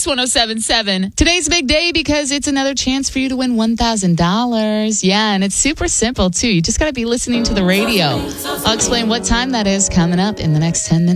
Mix 107.7. Today's a big day because it's another chance for you to win $1,000. Yeah, and it's super simple, too. You just got to be listening to the radio. I'll explain what time that is coming up in the next 10 minutes.